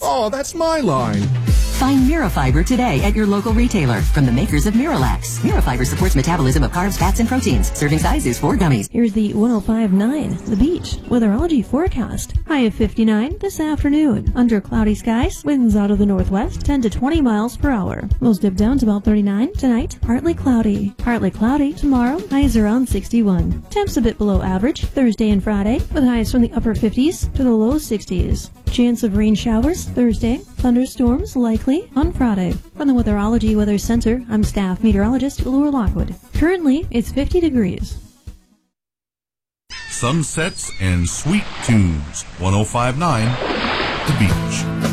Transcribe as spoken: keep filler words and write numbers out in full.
Oh, that's my line. Find Mirafiber today at your local retailer from the makers of Miralax. Mirafiber supports metabolism of carbs, fats, and proteins. Serving size is four gummies. Here's the one oh five point nine, The Beach, weatherology forecast. High of fifty-nine this afternoon. Under cloudy skies, winds out of the northwest, ten to twenty miles per hour. Lows dip down to about thirty-nine. Tonight, partly cloudy. Partly cloudy tomorrow, highs around sixty-one. Temps a bit below average Thursday and Friday, with highs from the upper fifties to the low sixties. Chance of rain showers Thursday. Thunderstorms likely on Friday. From the Weatherology Weather Center, I'm staff meteorologist Laura Lockwood. Currently, it's fifty degrees. Sunsets and sweet tunes. one oh five point nine The Beach.